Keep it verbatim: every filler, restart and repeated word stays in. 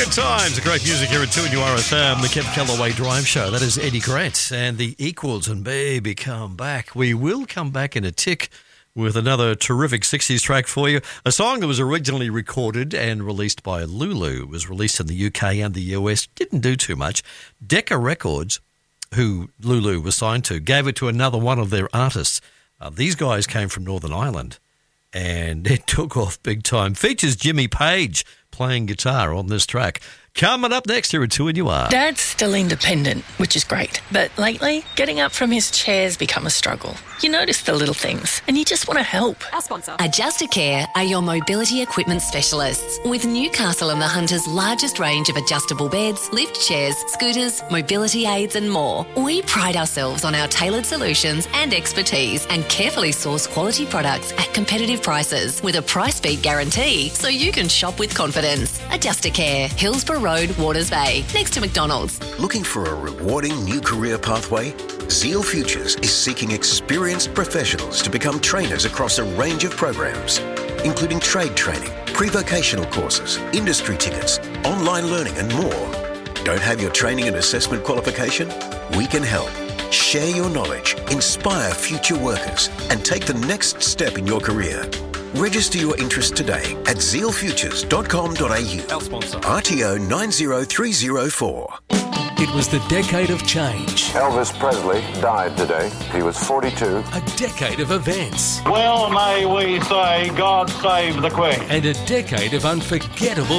Good times, great music here at two N U R F M, the Kev Callaway Drive Show. That is Eddie Grant and the Equals and Baby Come Back. We will come back in a tick with another terrific sixties track for you. A song that was originally recorded and released by Lulu. It was released in the U K and the U S. Didn't do too much. Decca Records, who Lulu was signed to, gave it to another one of their artists. Uh, these guys came from Northern Ireland, and it took off big time. Features Jimmy Page playing guitar on this track. Coming up next here at two N U R. Dad's still independent, which is great. But lately, getting up from his chair's become a struggle. You notice the little things, and you just want to help. Our sponsor. Adjustacare are your mobility equipment specialists. With Newcastle and the Hunter's largest range of adjustable beds, lift chairs, scooters, mobility aids and more. We pride ourselves on our tailored solutions and expertise and carefully source quality products at competitive prices with a price beat guarantee so you can shop with confidence. Adjustacare, Hillsborough Road, Waters Bay, next to McDonald's. Looking for a rewarding new career pathway? Zeal Futures is seeking experienced professionals to become trainers across a range of programs, including trade training, pre-vocational courses, industry tickets, online learning and more. Don't have your training and assessment qualification? We can help. Share your knowledge, inspire future workers, and take the next step in your career. Register your interest today at zeal futures dot com dot a u. Our sponsor. R T O nine zero three zero four. It was the decade of change. Elvis Presley died today. He was forty-two. A decade of events. Well, may we say, God save the Queen. And a decade of unforgettable